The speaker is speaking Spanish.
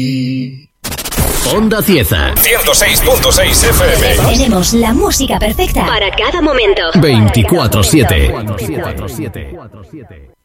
Onda Cieza 106.6 FM. Tenemos la música perfecta para cada momento. 24/7.